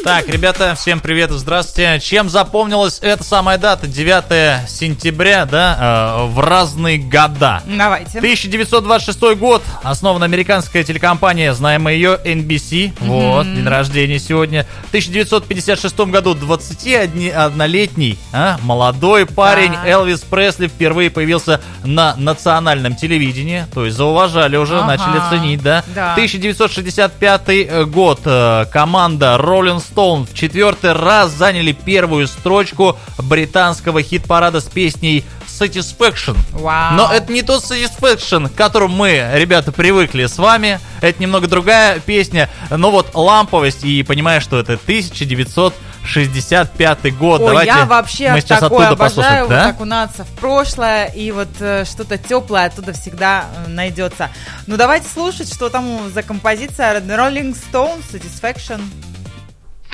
Так, ребята, всем привет и здравствуйте. Чем запомнилась эта самая дата, 9 сентября, да, в разные года? Давайте. 1926 год, основана американская телекомпания, знаем мы ее, NBC, вот, день рождения сегодня. В 1956 году 21-летний, молодой парень Элвис Пресли впервые появился на национальном телевидении, то есть зауважали уже, начали ценить, да? 1965 год, команда Rolling Stone в 4-й раз заняли первую строчку британского хит-парада с песней Satisfaction. Но это не тот Satisfaction, к которому мы, ребята, привыкли с вами. Это немного другая песня. Но вот ламповость, и понимаешь, что это 1965 год. Ой, давайте я вообще мы сейчас такое оттуда обожаю, да? вот окунаться в прошлое, и вот что-то теплое оттуда всегда найдется. Ну давайте слушать, что там за композиция Rolling Stone, Satisfaction.